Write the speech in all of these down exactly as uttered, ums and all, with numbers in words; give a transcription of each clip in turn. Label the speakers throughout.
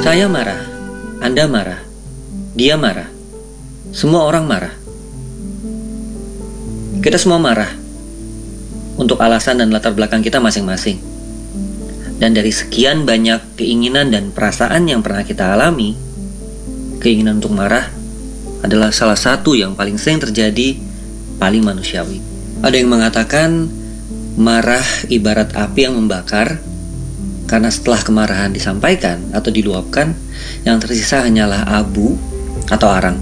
Speaker 1: Saya marah, Anda marah, dia marah, semua orang marah. Kita semua marah untuk alasan dan latar belakang kita masing-masing. Dan dari sekian banyak keinginan dan perasaan yang pernah kita alami, keinginan untuk marah adalah salah satu yang paling sering terjadi, paling manusiawi. Ada yang mengatakan marah ibarat api yang membakar, karena setelah kemarahan disampaikan atau diluapkan, yang tersisa hanyalah abu atau arang.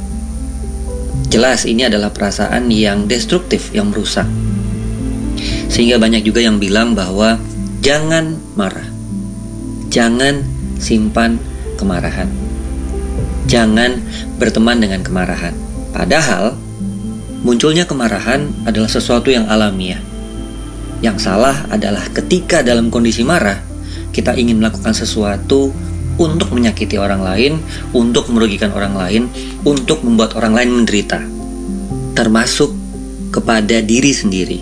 Speaker 1: Jelas ini adalah perasaan yang destruktif, yang merusak. Sehingga banyak juga yang bilang bahwa jangan marah, jangan simpan kemarahan, jangan berteman dengan kemarahan. Padahal munculnya kemarahan adalah sesuatu yang alamiah. Yang salah adalah ketika dalam kondisi marah kita ingin melakukan sesuatu untuk menyakiti orang lain, untuk merugikan orang lain, untuk membuat orang lain menderita, termasuk kepada diri sendiri.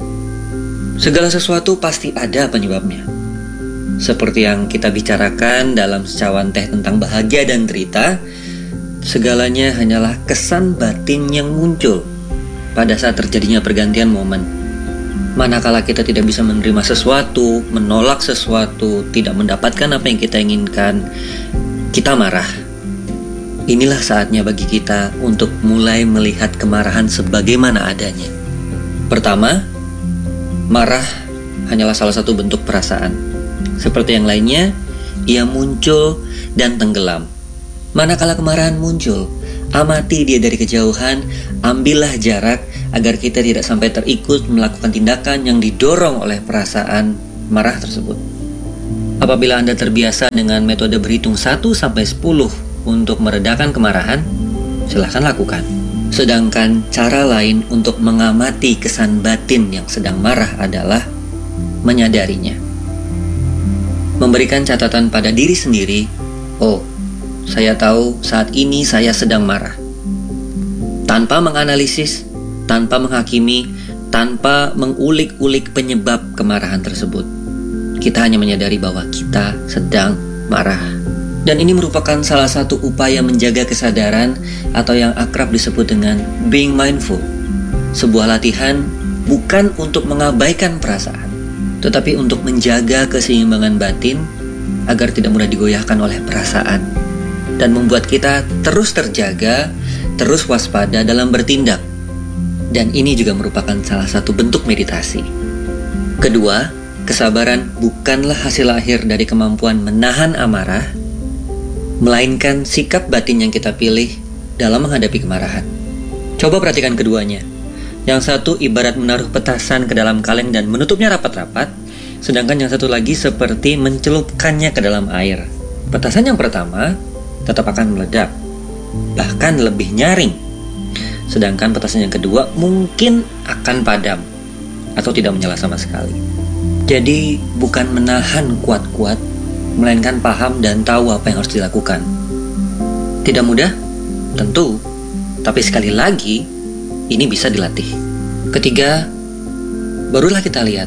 Speaker 1: Segala sesuatu pasti ada penyebabnya. Seperti yang kita bicarakan dalam secawan teh tentang bahagia dan derita, segalanya hanyalah kesan batin yang muncul pada saat terjadinya pergantian momen. Manakala kita tidak bisa menerima sesuatu, menolak sesuatu, tidak mendapatkan apa yang kita inginkan, kita marah. Inilah saatnya bagi kita untuk mulai melihat kemarahan sebagaimana adanya. Pertama, marah hanyalah salah satu bentuk perasaan. Seperti yang lainnya, ia muncul dan tenggelam. Manakala kemarahan muncul, amati dia dari kejauhan, ambillah jarak agar kita tidak sampai terikut melakukan tindakan yang didorong oleh perasaan marah tersebut. Apabila Anda terbiasa dengan metode berhitung satu sampai sepuluh untuk meredakan kemarahan, silahkan lakukan. Sedangkan cara lain untuk mengamati kesan batin yang sedang marah adalah menyadarinya. Memberikan catatan pada diri sendiri, oh, saya tahu saat ini saya sedang marah. Tanpa menganalisis, tanpa menghakimi, tanpa mengulik-ulik penyebab kemarahan tersebut. Kita hanya menyadari bahwa kita sedang marah. Dan ini merupakan salah satu upaya menjaga kesadaran atau yang akrab disebut dengan being mindful. Sebuah latihan bukan untuk mengabaikan perasaan, tetapi untuk menjaga keseimbangan batin agar tidak mudah digoyahkan oleh perasaan. Dan membuat kita terus terjaga, terus waspada dalam bertindak. Dan ini juga merupakan salah satu bentuk meditasi. Kedua, kesabaran bukanlah hasil akhir dari kemampuan menahan amarah, melainkan sikap batin yang kita pilih dalam menghadapi kemarahan. Coba perhatikan keduanya. Yang satu ibarat menaruh petasan ke dalam kaleng dan menutupnya rapat-rapat, sedangkan yang satu lagi seperti mencelupkannya ke dalam air. Petasan yang pertama tetap akan meledak, bahkan lebih nyaring. Sedangkan petasan yang kedua mungkin akan padam atau tidak menyala sama sekali. Jadi bukan menahan kuat-kuat, melainkan paham dan tahu apa yang harus dilakukan. Tidak mudah? Tentu. Tapi sekali lagi, ini bisa dilatih. Ketiga, barulah kita lihat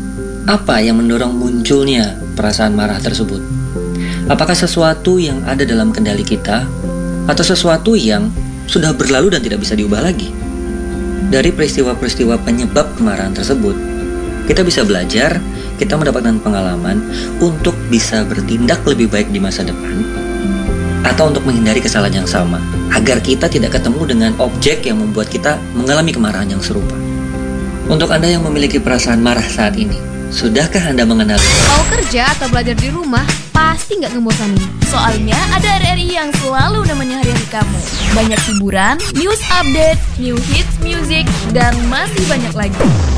Speaker 1: apa yang mendorong munculnya perasaan marah tersebut. Apakah sesuatu yang ada dalam kendali kita atau sesuatu yang sudah berlalu dan tidak bisa diubah lagi? Dari peristiwa-peristiwa penyebab kemarahan tersebut, kita bisa belajar, kita mendapatkan pengalaman untuk bisa bertindak lebih baik di masa depan, atau untuk menghindari kesalahan yang sama, agar kita tidak ketemu dengan objek yang membuat kita mengalami kemarahan yang serupa. Untuk Anda yang memiliki perasaan marah saat ini, sudahkah Anda mengenali?
Speaker 2: Mau kerja atau belajar di rumah, pasti nggak ngebosanin. Soalnya ada R R I yang selalu nemenin hari-hari kamu. Banyak hiburan, news update, new hits music, dan masih banyak lagi.